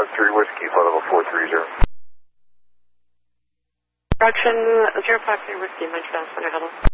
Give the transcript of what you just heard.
053 Whiskey, flight level 430. Correction, 053 Whiskey, Montreal Center, hello.